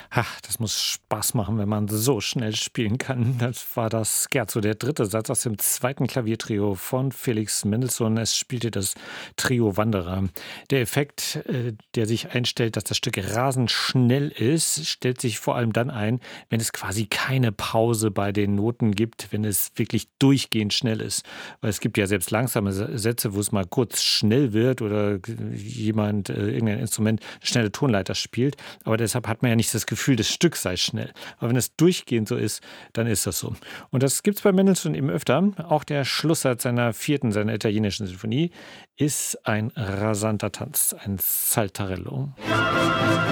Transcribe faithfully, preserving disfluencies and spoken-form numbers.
Ach, das muss Spaß machen, wenn man so schnell spielen kann. Das war das Scherzo, der dritte Satz aus dem zweiten Klaviertrio von Felix Mendelssohn. Es spielte das Trio Wanderer. Der Effekt, äh, der sich einstellt, dass das Stück rasend schnell ist, stellt sich vor allem dann ein, wenn es quasi keine Pause bei den Noten gibt, wenn es wirklich durchgehend schnell ist. Weil es gibt ja selbst langsame S- Sätze, wo es mal kurz schnell wird oder g- jemand, äh, irgendein Instrument, eine schnelle Tonleiter spielt. Aber deshalb hat man ja nicht das Gefühl, das Stück sei schnell. Aber wenn es durchgehend so ist, dann ist das so. Und das gibt es bei Mendelssohn eben öfter. Auch der Schlusssatz seiner vierten, seiner italienischen Sinfonie, ist ein rasanter Tanz, ein Saltarello.